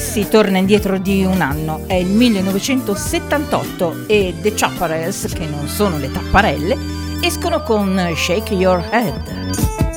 si torna indietro di un anno, è il 1978 e The Chaparrals, che non sono le tapparelle, escono con Shake Your Head.